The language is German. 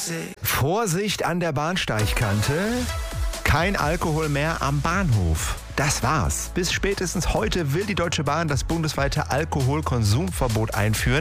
Vorsicht an der Bahnsteigkante. Kein Alkohol mehr am Bahnhof. Das war's. Bis spätestens heute will die Deutsche Bahn das bundesweite Alkoholkonsumverbot einführen.